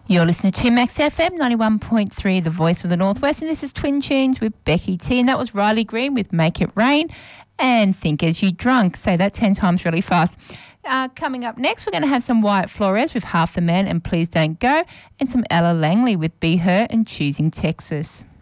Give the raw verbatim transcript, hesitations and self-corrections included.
You're listening to Max F M ninety-one point three, the voice of the Northwest, and this is Twin Tunes with Becky T, and that was Riley Green with Make It Rain and Think As You Drunk. Say that ten times really fast. Uh, coming up next, we're going to have some Wyatt Flores with Half the Man and Please Don't Go, and some Ella Langley with Be Her and Choosing Texas.